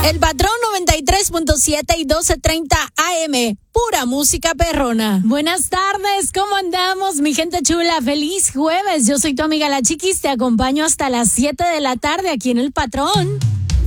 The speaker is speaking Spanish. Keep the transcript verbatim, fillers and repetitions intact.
El Patrón noventa y tres punto siete y doce treinta A M. Pura música perrona. Buenas tardes, ¿cómo andamos, mi gente chula? Feliz jueves. Yo soy tu amiga La Chiquis, te acompaño hasta las siete de la tarde aquí en El Patrón.